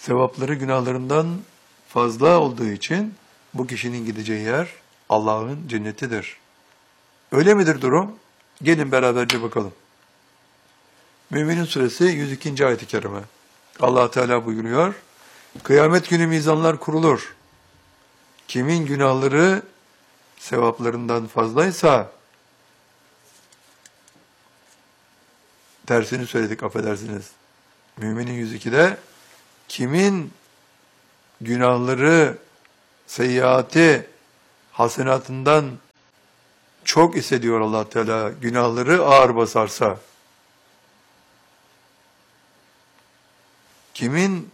Sevapları günahlarından fazla olduğu için bu kişinin gideceği yer Allah'ın cennetidir. Öyle midir durum? Gelin beraberce bakalım. Mü'minin suresi 102. ayet-i kerime. Allah Teala buyuruyor. Kıyamet günü mizanlar kurulur. Kimin günahları sevaplarından fazlaysa, tersini söyledik affedersiniz. Müminin 102'de kimin günahları seyyiati hasenatından çok ise diyor Allah Teala, günahları ağır basarsa, kimin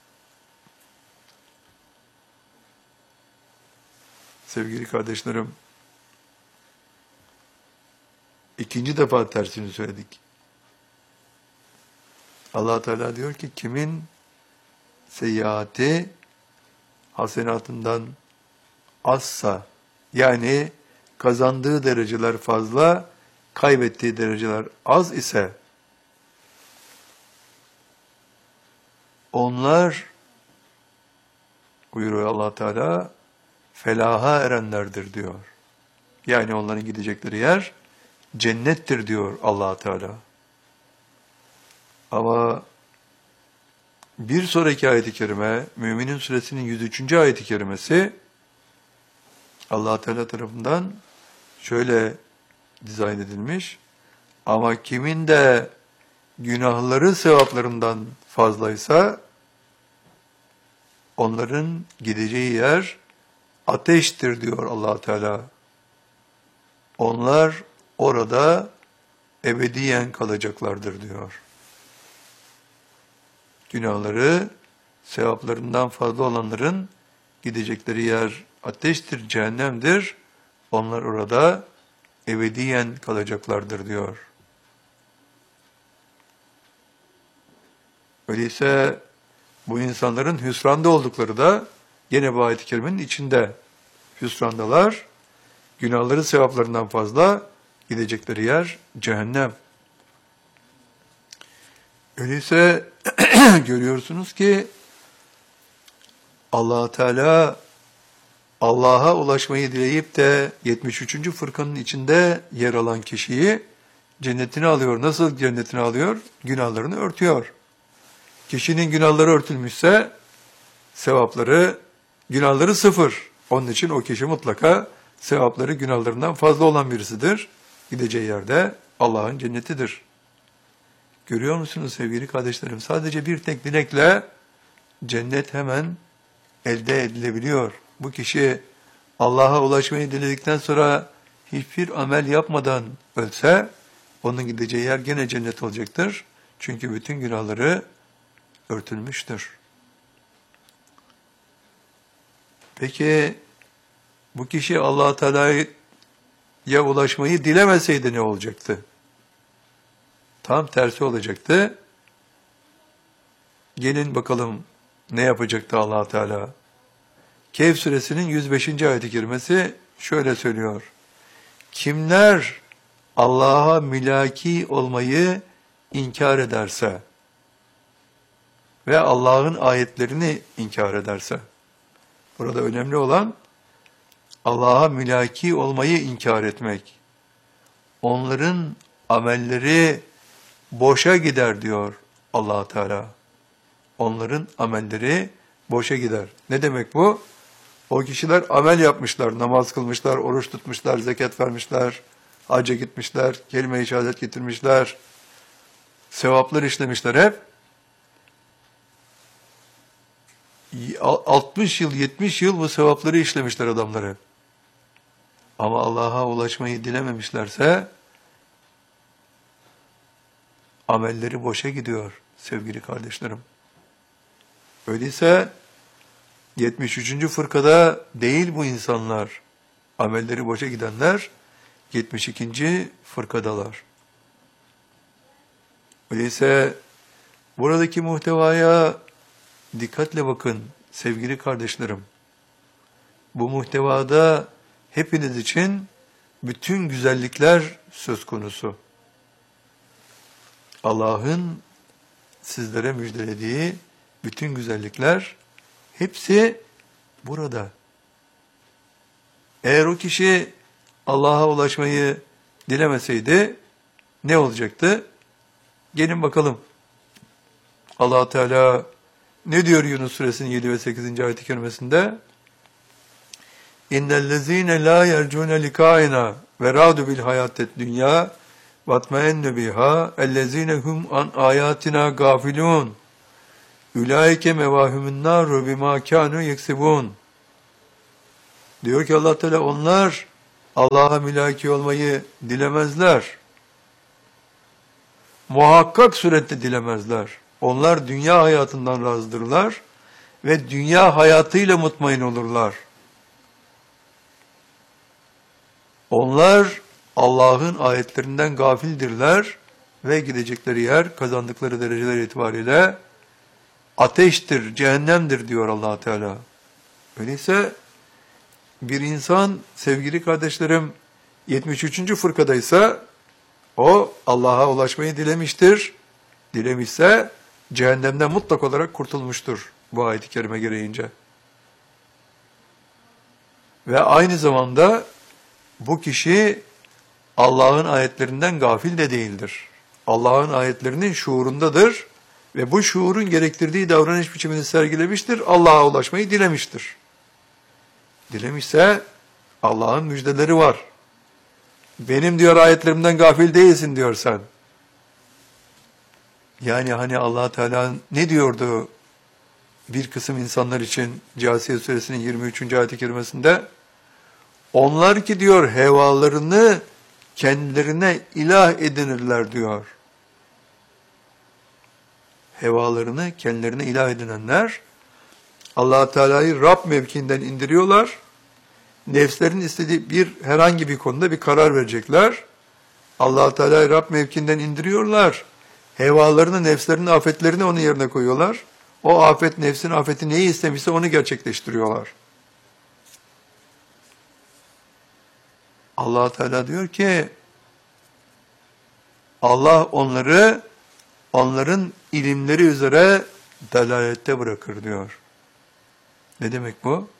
sevgili kardeşlerim, ikinci defa tersini söyledik. Allah Teala diyor ki kimin seyyiati hasenatından azsa, yani kazandığı dereceler fazla, kaybettiği dereceler az ise onlar, buyuruyor Allah Teala, felaha erenlerdir diyor. Yani onların gidecekleri yer cennettir diyor Allah Teala. Ama bir sonraki ayet-i kerime, Müminin suresinin 103. ayet-i kerimesi Allah Teala tarafından şöyle dizayn edilmiş. Ama kimin de günahları sevaplarından fazlaysa onların gideceği yer ateştir diyor Allah Teala. Onlar orada ebediyen kalacaklardır diyor. Günahları sevaplarından fazla olanların gidecekleri yer ateştir, cehennemdir. Onlar orada ebediyen kalacaklardır diyor. Öyleyse bu insanların hüsranda oldukları da yine bu ayet-i kerimenin içinde. Hüsrandalar, günahları sevaplarından fazla, gidecekleri yer cehennem. Öyleyse görüyorsunuz ki Allah Teala Allah'a ulaşmayı dileyip de 73. fırkanın içinde yer alan kişiyi cennetine alıyor. Nasıl cennetine alıyor? Günahlarını örtüyor. Kişinin günahları örtülmüşse sevapları, günahları sıfır. Onun için o kişi mutlaka sevapları günahlarından fazla olan birisidir. Gideceği yerde Allah'ın cennetidir. Görüyor musunuz sevgili kardeşlerim? Sadece bir tek dilekle cennet hemen elde edilebiliyor. Bu kişi Allah'a ulaşmayı diledikten sonra hiçbir amel yapmadan ölse, onun gideceği yer gene cennet olacaktır. Çünkü bütün günahları örtülmüştür. Peki bu kişi Allah-u Teala'ya ulaşmayı dilemeseydi ne olacaktı? Tam tersi olacaktı. Gelin bakalım ne yapacaktı Allah Teala? Kehf suresinin 105. ayet-i kerimesi şöyle söylüyor. Kimler Allah'a mülaki olmayı inkar ederse ve Allah'ın ayetlerini inkar ederse, burada önemli olan Allah'a mülaki olmayı inkar etmek. Onların amelleri boşa gider diyor Allah Teala. Onların amelleri boşa gider. Ne demek bu? O kişiler amel yapmışlar, namaz kılmışlar, oruç tutmuşlar, zekat vermişler, hacca gitmişler, kelime-i şehadet getirmişler, sevaplar işlemişler hep. 60 yıl, 70 yıl bu sevapları işlemişler adamları. Ama Allah'a ulaşmayı dilememişlerse amelleri boşa gidiyor sevgili kardeşlerim. Öyleyse 73. fırkada değil bu insanlar, amelleri boşa gidenler 72. fırkadalar. Öyleyse buradaki muhtevaya dikkatle bakın sevgili kardeşlerim. Bu muhtevada hepiniz için bütün güzellikler söz konusu. Allah'ın sizlere müjdelediği bütün güzellikler hepsi burada. Eğer o kişi Allah'a ulaşmayı dilemeseydi ne olacaktı? Gelin bakalım. Allah Teala ne diyor Yunus suresinin 7 ve 8. ayet-i kerimesinde? İnnellezîne lâ yercûne likâina ve râdu bil hayâted dünyâ vatmaennu biha ellezîne hum an âyâtina gâfilûn ulaike mevâhumun nâru bimâ kânû yeksibûn. Diyor ki Allah Teala, onlar Allah'a mülaki olmayı dilemezler. Muhakkak surette dilemezler. Onlar dünya hayatından razıdırlar ve dünya hayatıyla mutmain olurlar. Onlar Allah'ın ayetlerinden gafildirler ve gidecekleri yer, kazandıkları dereceler itibariyle ateştir, cehennemdir diyor Allah Teala. Öyleyse bir insan, sevgili kardeşlerim, 73. fırkadaysa o Allah'a ulaşmayı dilemiştir. Dilemişse cehennemden mutlak olarak kurtulmuştur bu ayet-i kerime gereğince. Ve aynı zamanda bu kişi Allah'ın ayetlerinden gafil de değildir. Allah'ın ayetlerinin şuurundadır ve bu şuurun gerektirdiği davranış biçimini sergilemiştir. Allah'a ulaşmayı dilemiştir. Dilemişse Allah'ın müjdeleri var. Benim diyor ayetlerimden gafil değilsin diyor sen. Yani hani Allah Teala ne diyordu bir kısım insanlar için Câsiye suresinin 23. ayet-i kerimesinde? Onlar ki diyor hevalarını kendilerine ilah edinirler diyor. Hevalarını kendilerine ilah edinenler Allah Teala'yı Rab mevkiinden indiriyorlar. Nefslerin istediği herhangi bir konuda bir karar verecekler. Allah Teala'yı Rab mevkiinden indiriyorlar. Hevalarını, nefslerinin afetlerini onun yerine koyuyorlar. O afet, nefsin afeti neyi istemişse onu gerçekleştiriyorlar. Allah Teala diyor ki Allah onları onların ilimleri üzere dalalette bırakır diyor. Ne demek bu?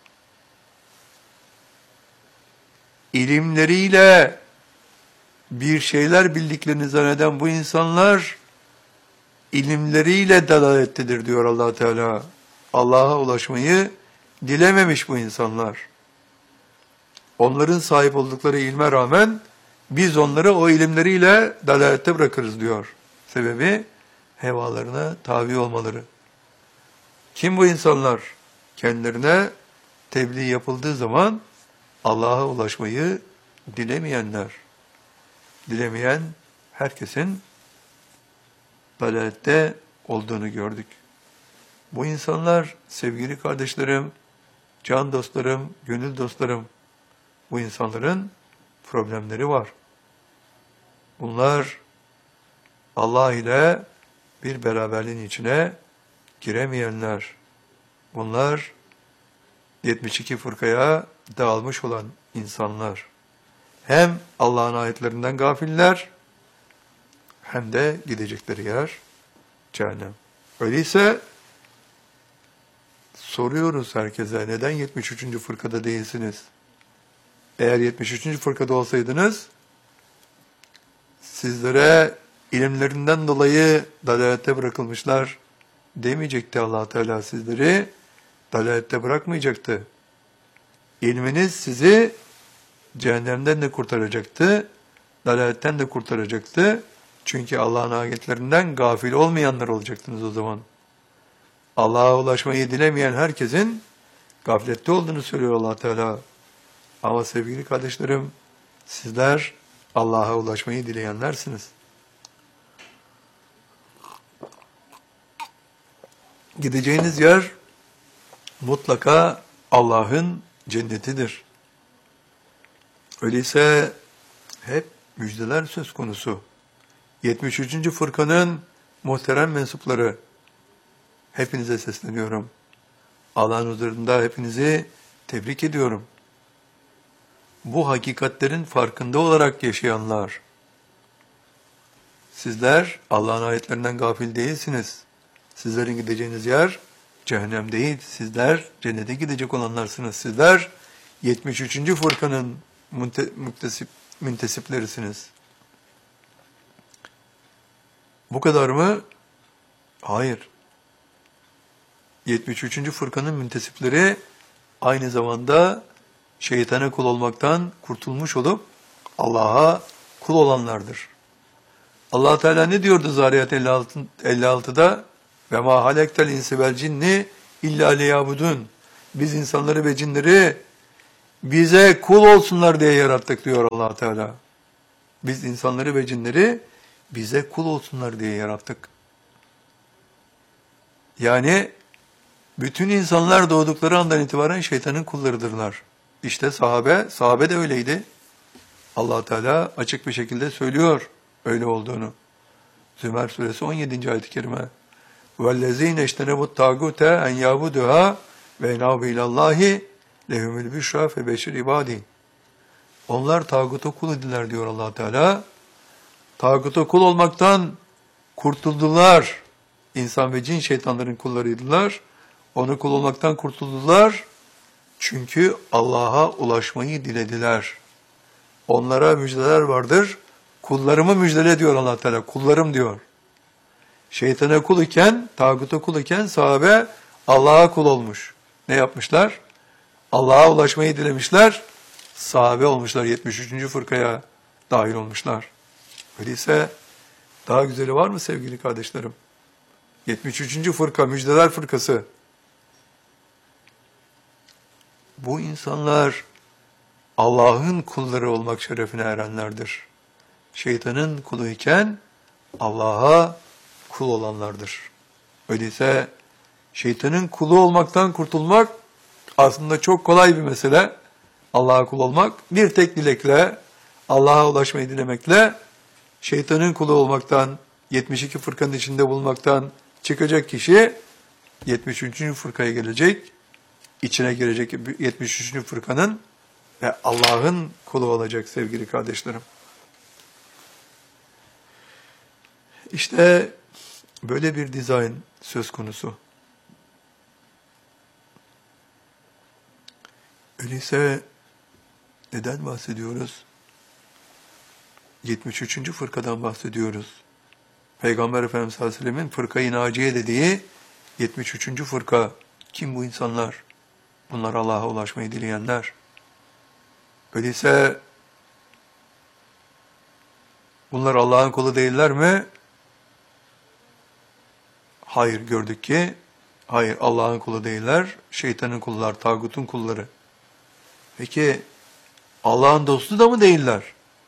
İlimleriyle bir şeyler bildiklerini zanneden bu insanlar ilimleriyle dalalettedir diyor Allah Teala. Allah'a ulaşmayı dilememiş bu insanlar. Onların sahip oldukları ilme rağmen biz onları o ilimleriyle dalalette bırakırız diyor. Sebebi hevalarına tabi olmaları. Kim bu insanlar? Kendilerine tebliğ yapıldığı zaman Allah'a ulaşmayı dilemeyenler. Dilemeyen herkesin dalalette olduğunu gördük. Bu insanlar sevgili kardeşlerim, can dostlarım, gönül dostlarım, bu insanların problemleri var. Bunlar Allah ile bir beraberliğin içine giremeyenler. Bunlar 72 fırkaya dağılmış olan insanlar. Hem Allah'ın ayetlerinden gafiller, hem de gidecekleri yer cehennem. Öyleyse soruyoruz herkese, neden 73. fırkada değilsiniz? Eğer 73. fırkada olsaydınız, sizlere ilimlerinden dolayı dalalette bırakılmışlar demeyecekti Allah Teala, sizleri dalalette bırakmayacaktı. İlminiz sizi cehennemden de kurtaracaktı, dalaletten de kurtaracaktı. Çünkü Allah'ın ayetlerinden gafil olmayanlar olacaktınız o zaman. Allah'a ulaşmayı dilemeyen herkesin gaflette olduğunu söylüyor Allah Teala. Ama sevgili kardeşlerim, sizler Allah'a ulaşmayı dileyenlersiniz. Gideceğiniz yer mutlaka Allah'ın cennetidir. Öyleyse hep müjdeler söz konusu. 73. fırkanın muhterem mensupları, hepinize sesleniyorum. Allah'ın huzurunda hepinizi tebrik ediyorum. Bu hakikatlerin farkında olarak yaşayanlar, sizler Allah'ın ayetlerinden gafil değilsiniz. Sizlerin gideceğiniz yer cehennem değil, sizler cennete gidecek olanlarsınız. Sizler 73. fırkanın müntesiplerisiniz. Bu kadar mı? Hayır. 73. fırkanın müntesipleri aynı zamanda şeytana kul olmaktan kurtulmuş olup Allah'a kul olanlardır. Allah Teala ne diyordu Zariyat 56'da? Ve ma halektel insi vel cinni illa liyabudun. Biz insanları ve cinleri bize kul olsunlar diye yarattık diyor Allah Teala. Biz insanları ve cinleri bize kul olsunlar diye yarattık. Yani bütün insanlar doğdukları andan itibaren şeytanın kullarıdırlar. İşte sahabe de öyleydi. Allah Teala açık bir şekilde söylüyor öyle olduğunu. Zümer suresi 17. ayet-i kerime. وَالَّذ۪ينَ اَجْتَنَبُوا الطَّاغُوتَ اَنْ يَعْبُدُهَا وَاَنَابُ اِلَى اللّٰهِ لَهُمُ الْبِشْرَى فَبَشِّرْ عِبَادِهِ. Onlar tağuta kul idiler diyor Allah Teala. Tağuta kul olmaktan kurtuldular. İnsan ve cin şeytanların kullarıydılar. Onu kul olmaktan kurtuldular. Çünkü Allah'a ulaşmayı dilediler. Onlara müjdeler vardır. Kullarımı müjdele diyor Allah Teala. Kullarım diyor. Şeytana kul iken, tağuta kul iken sahabe Allah'a kul olmuş. Ne yapmışlar? Allah'a ulaşmayı dilemişler. Sahabe olmuşlar. 73. fırkaya dahil olmuşlar. Öyleyse daha güzeli var mı sevgili kardeşlerim? 73. fırka, müjdeler fırkası. Bu insanlar Allah'ın kulları olmak şerefine erenlerdir. Şeytanın kulu iken Allah'a kul olanlardır. Öyleyse şeytanın kulu olmaktan kurtulmak aslında çok kolay bir mesele. Allah'a kul olmak bir tek dilekle, Allah'a ulaşmayı dilemekle şeytanın kulu olmaktan, 72 fırkanın içinde bulunmaktan çıkacak kişi 73. fırkaya gelecek, içine girecek 73. fırkanın ve Allah'ın kulu olacak sevgili kardeşlerim. İşte böyle bir dizayn söz konusu. Öyleyse neden bahsediyoruz? 73. fırkadan bahsediyoruz. Peygamber Efendimiz sallallahu aleyhi ve sellem'in fırka-i naciye dediği 73. fırka. Kim bu insanlar? Bunlar Allah'a ulaşmayı dileyenler. Öyleyse bunlar Allah'ın kulu değiller mi? Hayır, gördük ki hayır, Allah'ın kulu değiller, şeytanın kullar, tağutun kulları. Peki Allah'ın dostu da mı değiller?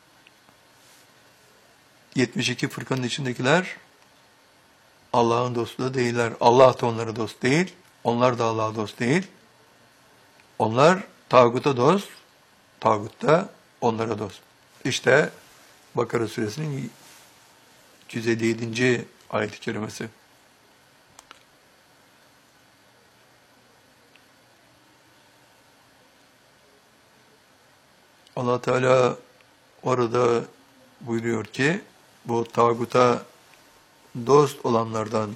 72 fırkanın içindekiler Allah'ın dostu da değiller. Allah da onlara dost değil. Onlar da Allah'a dost değil. Onlar tağuta dost, tağut da onlara dost. İşte Bakara suresinin 157. ayet-i kerimesi. Allah Teala orada buyuruyor ki bu tağuta dost olanlardan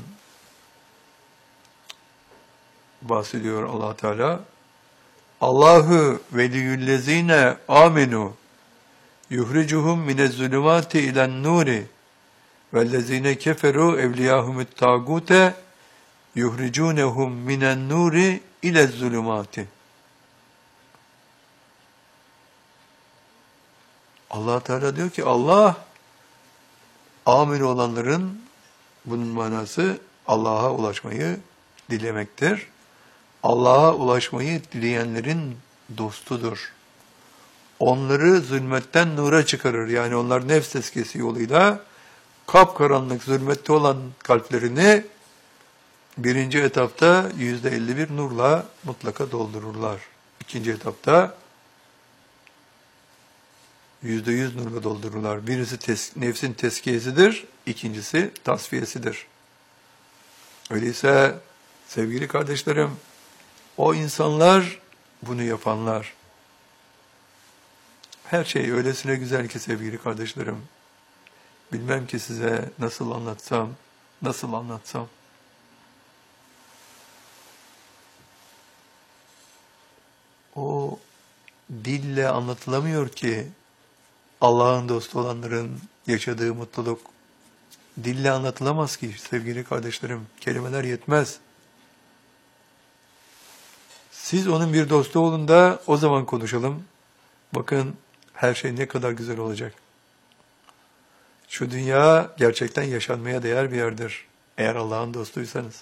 bahsediyor Allah Teala. Allahu veliyyüllezine amenu yuhricuhum minezzulumati ilen nuri vellezine keferu evliyahumut tağute yuhricunehum minen nuri ilezzulumati. Allah Teala diyor ki Allah amin olanların, bunun manası Allah'a ulaşmayı dilemektir. Allah'a ulaşmayı dileyenlerin dostudur. Onları zulmetten nura çıkarır. Yani onlar nefs tezkiyesi yoluyla kapkaranlık zulmette olan kalplerini birinci etapta %51 nurla mutlaka doldururlar. İkinci etapta %100 nurla doldururlar. Birisi nefsin tezkiyesidir, ikincisi tasfiyesidir. Öyleyse sevgili kardeşlerim, o insanlar bunu yapanlar. Her şey öylesine güzel ki sevgili kardeşlerim. Bilmem ki size nasıl anlatsam. O dille anlatılamıyor ki Allah'ın dostu olanların yaşadığı mutluluk. Dille anlatılamaz ki sevgili kardeşlerim. Kelimeler yetmez. Siz onun bir dostu olun da o zaman konuşalım. Bakın her şey ne kadar güzel olacak. Şu dünya gerçekten yaşanmaya değer bir yerdir. Eğer Allah'ın dostuysanız.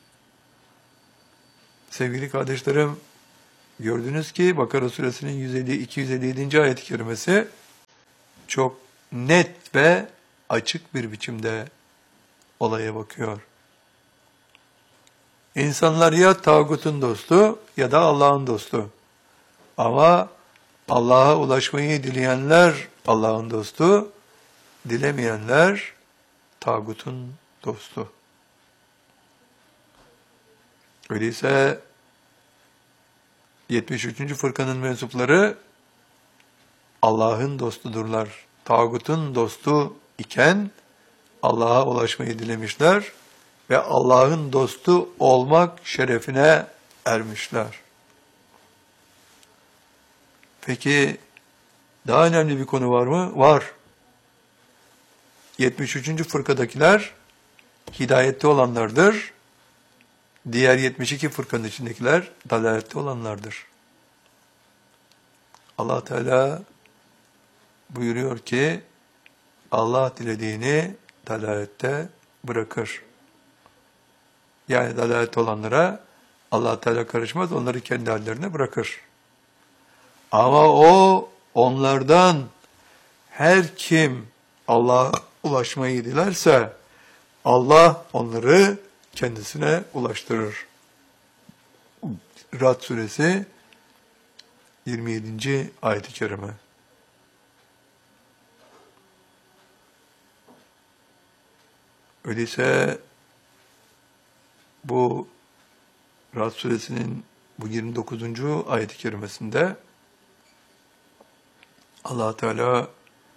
Sevgili kardeşlerim, gördünüz ki Bakara suresinin 257. ayet-i kerimesi çok net ve açık bir biçimde olaya bakıyor. İnsanlar ya tağutun dostu ya da Allah'ın dostu. Ama Allah'a ulaşmayı dileyenler Allah'ın dostu, dilemeyenler tağutun dostu. Öyleyse 73. fırkanın mensupları Allah'ın dostudurlar. Tağutun dostu iken Allah'a ulaşmayı dilemişler ve Allah'ın dostu olmak şerefine ermişler. Peki daha önemli bir konu var mı? Var. 73. fırkadakiler hidayette olanlardır. Diğer 72 fırkanın içindekiler dalalette olanlardır. Allah Teala buyuruyor ki Allah dilediğini dalalette bırakır. Yani dalalette olanlara Allah Teala karışmaz, onları kendi hallerine bırakır. Ama o onlardan her kim Allah'a ulaşmayı dilerse Allah onları kendisine ulaştırır. Ra'd suresi 27. ayet-i kerime. Öyleyse bu Ra'd suresinin bu 29. ayet-i kerimesinde Allah Teala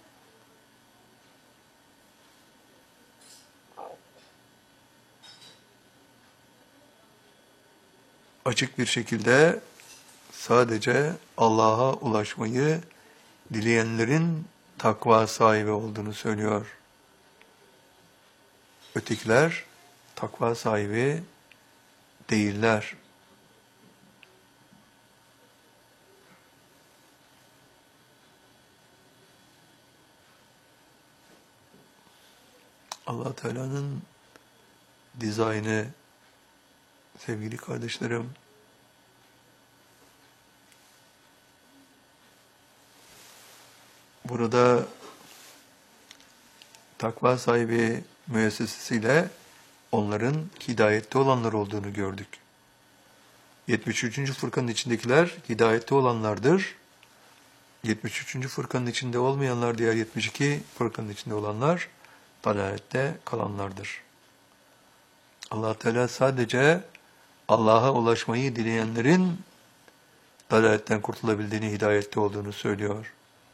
açık bir şekilde sadece Allah'a ulaşmayı dileyenlerin takva sahibi olduğunu söylüyor. Ötekiler takva sahibi değiller. Allah Teala'nın dizaynı, sevgili kardeşlerim, burada takva sahibi müessesesiyle onların hidayette olanlar olduğunu gördük. 73. fırkanın içindekiler hidayette olanlardır. 73. fırkanın içinde olmayanlar, diğer 72 fırkanın içinde olanlar dalalette kalanlardır. Allah Teala sadece Allah'a ulaşmayı dileyenlerin dalaletten kurtulabildiğini, hidayette olduğunu söylüyor.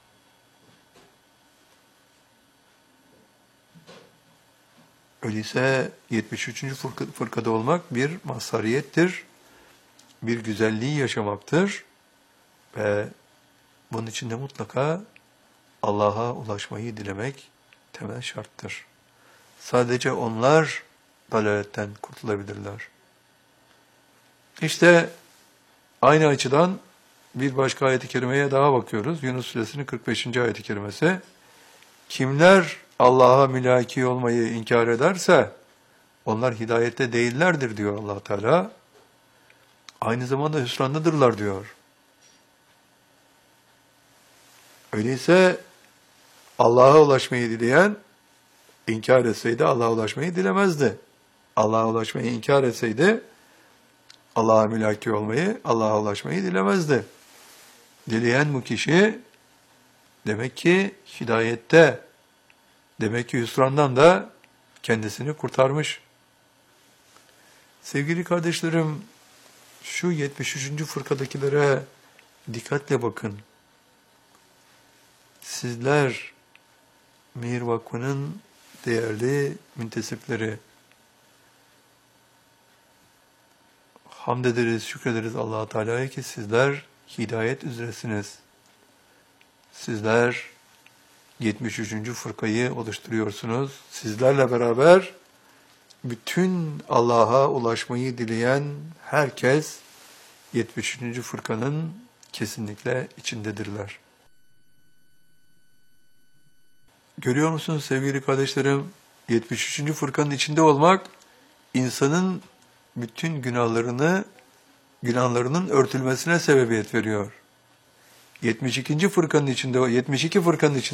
Öyleyse 73. fırkada olmak bir mazhariyettir, bir güzelliği yaşamaktır ve bunun için de mutlaka Allah'a ulaşmayı dilemek temel şarttır. Sadece onlar dalaletten kurtulabilirler. İşte aynı açıdan bir başka ayet-i kerimeye daha bakıyoruz. Yunus suresinin 45. ayet-i kerimesi. Kimler Allah'a mülaki olmayı inkar ederse onlar hidayette değillerdir diyor Allah Teala. Aynı zamanda hüsrandadırlar diyor. Öyleyse Allah'a ulaşmayı dileyen inkar etseydi Allah'a ulaşmayı dilemezdi. Allah'a ulaşmayı inkar etseydi Allah'a mülaki olmayı, Allah'a ulaşmayı dilemezdi. Dileyen bu kişi demek ki hidayette, demek ki hüsrandan da kendisini kurtarmış. Sevgili kardeşlerim, şu 73. fırkadakilere dikkatle bakın. Sizler Mihir Vakfı'nın değerli müntesipleri, hamd ederiz, şükrederiz Allah-u Teala'ya ki sizler hidayet üzeresiniz. Sizler 73. fırkayı oluşturuyorsunuz. Sizlerle beraber bütün Allah'a ulaşmayı dileyen herkes 73. fırkanın kesinlikle içindedirler. Görüyor musunuz sevgili kardeşlerim? 73. fırkanın içinde olmak, insanın bütün günahlarının örtülmesine sebebiyet veriyor. 72. fırkanın içinde, 72 fırkanın içinde